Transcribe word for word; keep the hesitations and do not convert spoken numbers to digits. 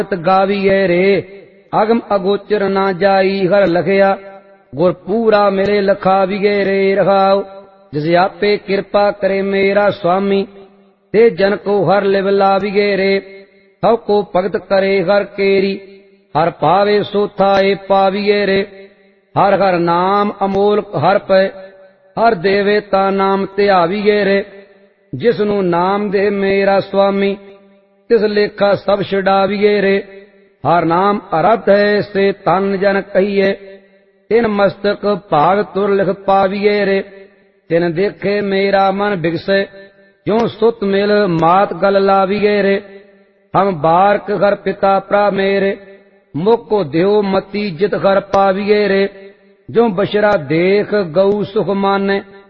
गावीए रे अगम अगोचर ना जाई हर लखया गुर पूरा मेरे लखावीए रे रखाओ। जिस आपे कृपा करे मेरा स्वामी ते जन को हर लिव लावीए रे हव को भगत करे हर केरी हर पावे सो थाए पावीए रे। हर हर नाम अमोल हर पै हर देवे ता नाम ध्यावीए रे। जिसनु नाम दे मेरा स्वामी तिस लेखा सब छुड़ावीए रे। हर नाम अरथ है से तन जन कहिए तिन मस्तक भाग तुर लिख पावीए रे। तिन देखे मेरा मन बिगसे जो सुत मिल मात गल लावीए रे। हम बारक घर पिता प्रा मेरे मुको देव मती जित घर पावीए रे। जो बशरा देख गऊ सुख माने